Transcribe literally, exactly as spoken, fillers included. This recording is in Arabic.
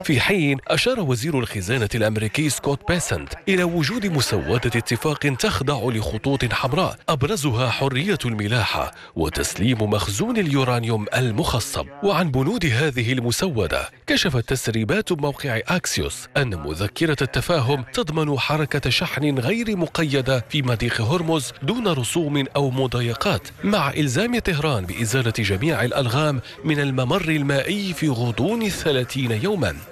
في حين أشار وزير الخزانة الأمريكي سكوت بيسنت إلى وجود مسودة اتفاق تخضع لخطوط حمراء أبرزها حرية الملاحة وتسليم مخزون اليورانيوم المخصب. وعن بنود هذه المسودة كشفت تسريبات موقع أكسيوس أن مذكرة التفاهم تضمن حركة شحن غير مقيدة في مضيق هرمز دون رسوم أو مضايقات، مع إلزام طهران بإزالة جميع الألغام من الممر المائي في غضون ثلاثين يوما.